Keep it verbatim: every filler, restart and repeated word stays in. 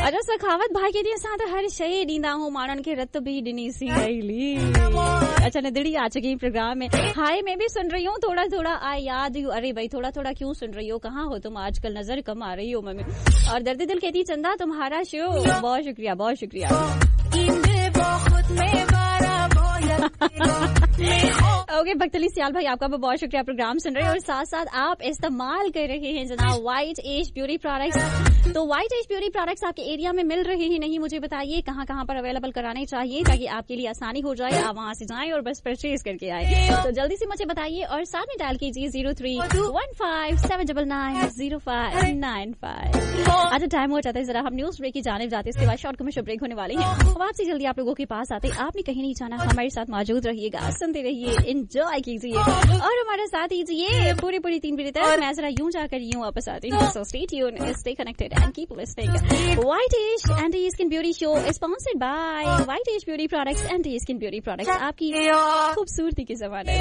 अच्छा सखावत भाई के साथ हर शे ॾींदा हूँ माण्हुनि खे रत भी ॾिनी सी गईली। अच्छा नदड़ी आ चुकी प्रोग्राम में। हाय मैं भी सुन रही हूँ, थोड़ा थोड़ा आ याद यू। अरे भाई थोड़ा थोड़ा क्यों सुन रही हो, कहाँ हो तुम आजकल, नजर कम आ रही हो मम्मी। और दर्द दिल कहती चंदा तुम्हारा शो, बहुत शुक्रिया बहुत शुक्रिया। ओके भक्तली सियाल भाई आपका भी बहुत शुक्रिया प्रोग्राम सुन रहे हैं और साथ साथ आप इस्तेमाल कर रहे हैं जनाब व्हाइट एज ब्यूटी प्रोडक्ट्स। तो व्हाइट एज ब्यूटी प्रोडक्ट्स आपके एरिया में मिल रहे हैं नहीं, मुझे बताइए कहाँ कहाँ पर अवेलेबल कराने चाहिए ताकि आपके लिए आसानी हो जाए, आप वहाँ से जाएं और बस परचेज करके आए। तो जल्दी से मुझे बताइए और साथ में डायल कीजिए zero three one five seven double nine zero five nine five. अच्छा टाइम हो जाता है जरा हम न्यूज ब्रेक की जाने जाते, इसके बाद शॉर्ट कमर्शियल ब्रेक होने वाली है। आपसे जल्दी आप लोगों के पास आते, आपने कहीं नहीं जाना, हमारे साथ मौजूद रहिएगा, सुनते रहिए, एंजॉय कीजिए और हमारे साथ दीजिए पूरी पूरी तीन बजे तक। मैं जरा यूं जाकर यूं वापस आती हूँ। So stay tuned, stay connected and keep listening. White as anti skin beauty show sponsored by white as beauty products. Anti skin beauty products आपकी खूबसूरती की ज़मानत।